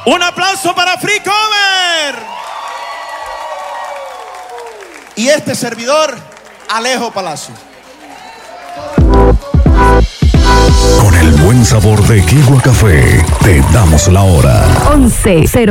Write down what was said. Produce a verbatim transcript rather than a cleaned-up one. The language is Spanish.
Un aplauso para Free Cover. Y este servidor, Alejo Palacio. Con el buen sabor de Kigua Café, te damos la hora. once cero